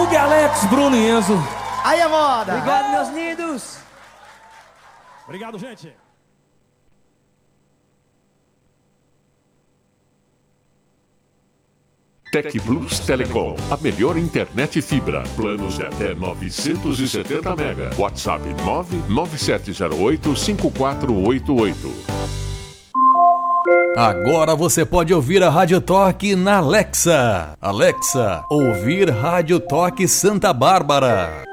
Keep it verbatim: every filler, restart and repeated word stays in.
Doug, Alex, Bruno e Enzo. Aí é moda. Obrigado, meus lindos. Obrigado, gente. Tec Plus Telecom, a melhor internet fibra. Planos de até novecentos e setenta mega. WhatsApp nove nove sete zero oito cinco quatro oito oito. Agora você pode ouvir a Rádio Toque na Alexa. Alexa, ouvir Rádio Toque Santa Bárbara.